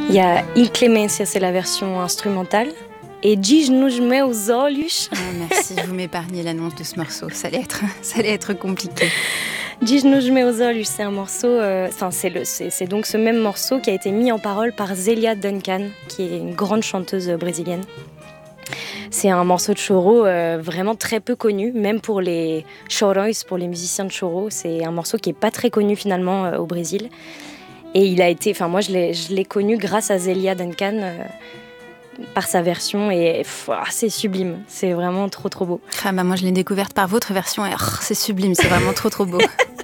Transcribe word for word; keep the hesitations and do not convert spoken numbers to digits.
Il y a Il Clemencia, c'est la version instrumentale. Et Diz nos meus olhos. Ah, merci, vous m'épargnez l'annonce de ce morceau. Ça allait être, ça allait être compliqué. Diz nos meus olhos, c'est un morceau. Euh, enfin, c'est, le, c'est, c'est donc ce même morceau qui a été mis en parole par Zélia Duncan, qui est une grande chanteuse brésilienne. C'est un morceau de choro euh, vraiment très peu connu, même pour les chorões, pour les musiciens de choro. C'est un morceau qui est pas très connu finalement euh, au Brésil. Et il a été, enfin moi je l'ai, je l'ai connu grâce à Zélia Duncan euh, par sa version et pff, c'est sublime, c'est vraiment trop trop beau. Ah bah moi je l'ai découverte par votre version et oh, c'est sublime, c'est vraiment trop trop beau.